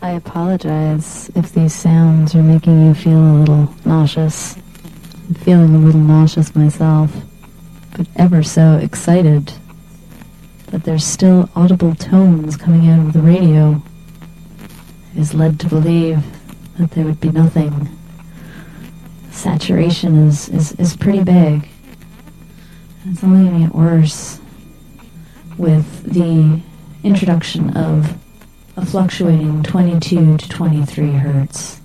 I apologize if these sounds are making you feel a little nauseous. I'm feeling a little nauseous myself, but ever so excited that there's still audible tones coming out of the radio. I was led to believe that there would be nothing. Saturation is pretty big. It's only going to get worse with the introduction of a fluctuating 22 to 23 hertz.